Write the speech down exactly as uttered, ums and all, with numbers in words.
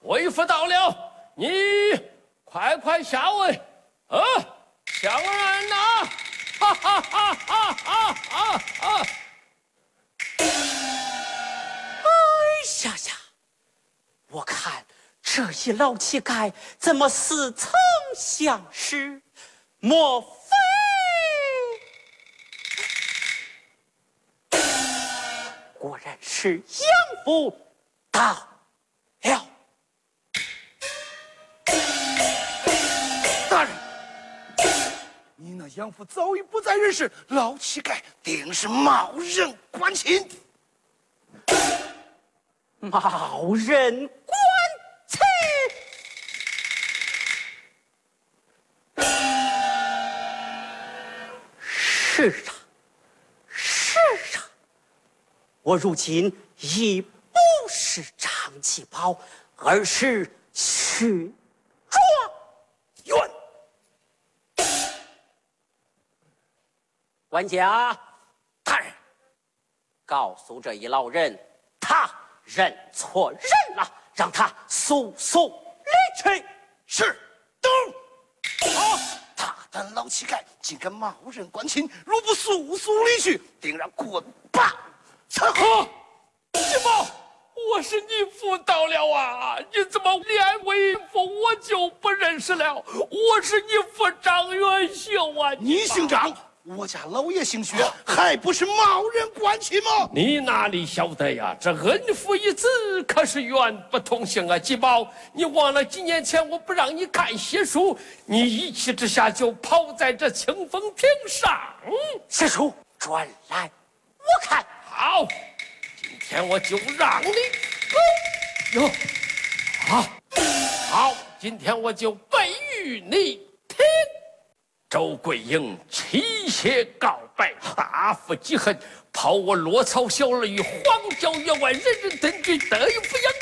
为父到了，你快快下位，啊，相安呐！哈哈哈哈哈哈哈！ 哎呀呀，我看这一老乞丐怎么似曾相识？莫非果然是养父到了？ 大人，你那养父早已不在人世，老乞丐定是冒认官亲。 冒认官亲？是啊，是啊，我如今已不是张继宝，而是许状元。管家大人，告诉这一老人，他认错人了，让他速速离去。 是，都。好，大胆老乞丐，竟敢冒认官亲，如不速速离去，定让棍棒伺候。 继宝，我是你父到了啊！你怎么连为父我就不认识了？我是你父张元秀啊！ 你姓张，我家老爷姓薛，还不是冒认官亲吗？ 你哪里晓得呀？这恩父一子可是远不同姓啊！继宝，你忘了几年前我不让你看血书，你一气之下就跑在这清风亭上。 血书转来，我看。 好，今天我就让你哟，好，好，今天我就背与你听。周桂英妻妾告白，大负极恨，抛我落草小儿于荒郊野外，人人登居，得意不养。